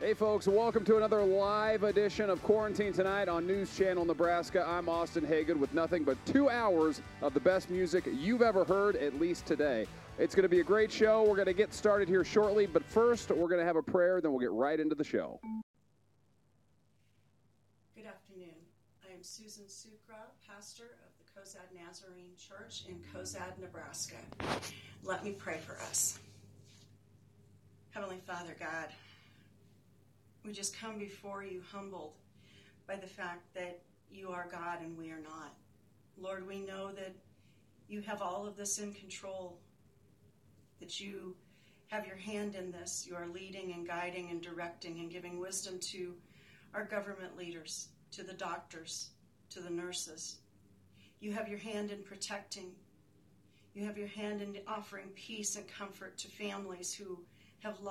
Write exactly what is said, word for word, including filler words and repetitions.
Hey folks, welcome to another live edition of Quarantine Tonight on News Channel Nebraska. I'm Austin Hagen with nothing but two hours of the best music you've ever heard, at least today. It's going to be a great show. We're going to get started here shortly, but first we're going to have a prayer, then we'll get right into the show. Good afternoon. I am Susan Sukra, pastor of the Cozad Nazarene Church in Cozad, Nebraska. Let me pray for us. Heavenly Father God, we just come before you humbled by the fact that you are God and we are not. Lord, we know that you have all of this in control, that you have your hand in this. You are leading and guiding and directing and giving wisdom to our government leaders, to the doctors, to the nurses. You have your hand in protecting. You have your hand in offering peace and comfort to families who have lost